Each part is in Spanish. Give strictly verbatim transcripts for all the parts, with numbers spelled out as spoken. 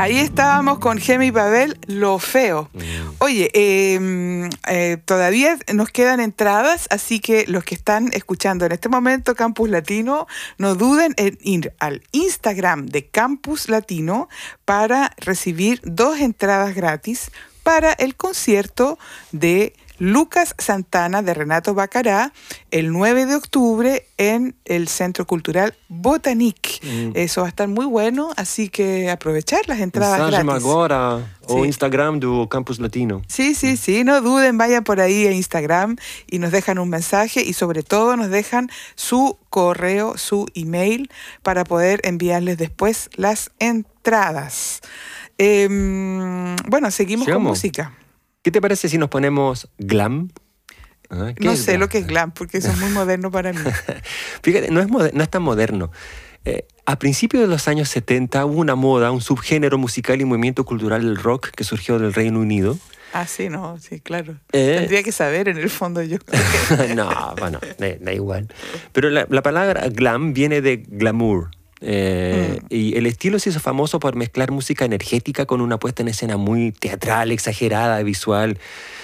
Ahí estábamos con Gema y Pavel, Lo Feo. Mm. Oye, eh, eh, todavía nos quedan entradas, así que los que están escuchando en este momento Campus Latino, no duden en ir al Instagram de Campus Latino para recibir dos entradas gratis para el concierto de Lucas Santana de Renato Bacará el nueve de octubre en el Centro Cultural Botanique. Mm. Eso va a estar muy bueno, así que aprovechar las entradas Mensaje gratis. agora Sí. o Instagram do Campus Latino. Sí, sí, sí, no duden, vayan por ahí a Instagram y nos dejan un mensaje y sobre todo nos dejan su correo, su email para poder enviarles después las entradas. Eh, bueno, seguimos Sigamos. con música. ¿Qué te parece si nos ponemos glam? ¿Ah, no sé glam? Lo que es glam, porque eso es muy moderno para mí. Fíjate, no es, moder- no es tan moderno. Eh, a principios de los años setenta hubo una moda, un subgénero musical y movimiento cultural del rock que surgió del Reino Unido. Ah, sí, no, sí, claro. Eh, Tendría que saber en el fondo yo. no, bueno, da, da igual. Pero la, la palabra glam viene de glamour. Eh, mm. Y el estilo se hizo famoso por mezclar música energética con una puesta en escena muy teatral, exagerada, visual.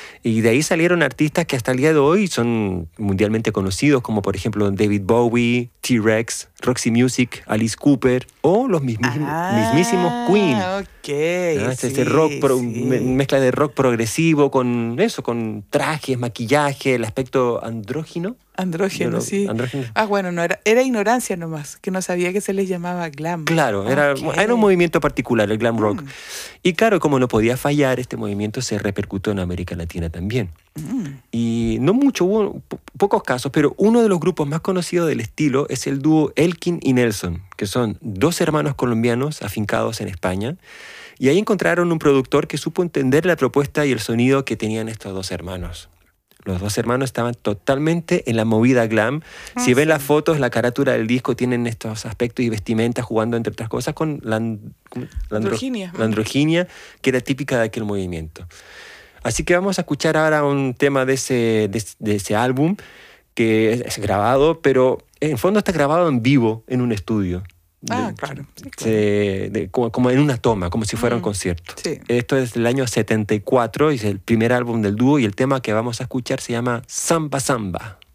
Y de ahí salieron artistas que hasta el día de hoy son mundialmente conocidos, como por ejemplo David Bowie, T-Rex, Roxy Music, Alice Cooper o los mismísimos, ah, mismísimos Queen. Okay, ¿no? sí, Este rock pro, sí. mezcla de rock progresivo con eso, con trajes, maquillaje, el aspecto andrógino. Andrógeno, no, sí. Andrógeno. Ah, bueno, no era, era ignorancia nomás, que no sabía que se les llamaba glam. Claro, era, okay. era un movimiento particular, el glam rock. Mm. Y claro, como no podía fallar, este movimiento se repercutió en América Latina también. Mm. Y no mucho, hubo po- pocos casos, pero uno de los grupos más conocidos del estilo es el dúo Elkin y Nelson, que son dos hermanos colombianos afincados en España. Y ahí encontraron un productor que supo entender la propuesta y el sonido que tenían estos dos hermanos. Los dos hermanos estaban totalmente en la movida glam. Ah, si ven sí. las fotos, la carátula del disco tienen estos aspectos y vestimentas jugando, entre otras cosas, con la, la, androginia. la androginia, que era típica de aquel movimiento. Así que vamos a escuchar ahora un tema de ese, de, de ese álbum, que es, es grabado, pero en el fondo está grabado en vivo en un estudio. Ah, de, claro. Sí, claro. De, de, como, como en una toma, como si fuera mm, un concierto. Sí. Esto es del año setenta y cuatro y es el primer álbum del dúo y el tema que vamos a escuchar se llama Samba Samba.